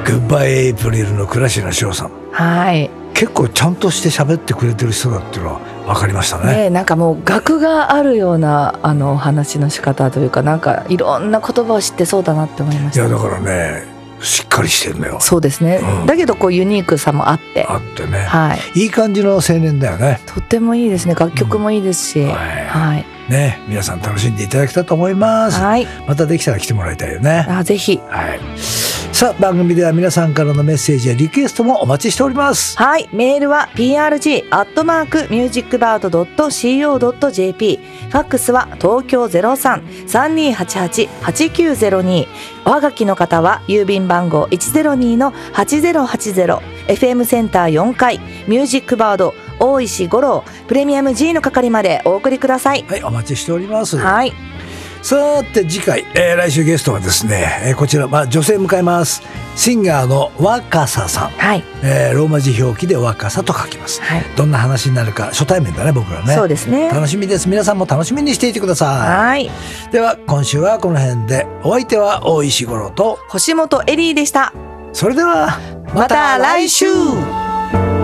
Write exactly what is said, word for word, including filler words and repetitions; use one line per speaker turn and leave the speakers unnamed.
グッバイエイプリルの倉科翔さん、
はい、
結構ちゃんとして喋ってくれてる人だっていうのは分かりましたね。
ね、なんかもう学があるようなあの話の仕方というか、なんかいろんな言葉を知ってそうだなって思いました。
いやだからね、しっかりしてるのよ。
そうですね、うん、だけどこうユニークさもあって
あってね、
はい、
いい感じの青年だよね。
とってもいいですね。楽曲もいいですし、うん、はい、はい
ね、皆さん楽しんでいただきたいと思います、はい、またできたら来てもらいたいよね。
あ、ぜひ、
はい、さあ番組では皆さんからのメッセージやリクエストもお待ちしております。
はい、メールは ピーアールジー アットマーク ミュージックバード ドット コー ドット ジェーピー、 ファックスは東京 ゼロさん さんにーはちはち はちきゅうゼロに、おはがきの方は郵便番号 いちゼロにのはちゼロはちゼロ、 エフエム センターよんかいミュージックバード大石五郎プレミアム G の係までお送りください。
はい、お待ちしております。
はい、
さて次回、えー、来週ゲストはですね、えー、こちら、まあ、女性迎えます。シンガーの若狭さん、
はい、
えー、ローマ字表記で若狭と書きます、はい、どんな話になるか初対面だね、僕らね。
そうですね、
楽しみです。皆さんも楽しみにしていてください。
はい、
では今週はこの辺で。お相手は大石五郎と
星本エリーでした。
それでは
また来週。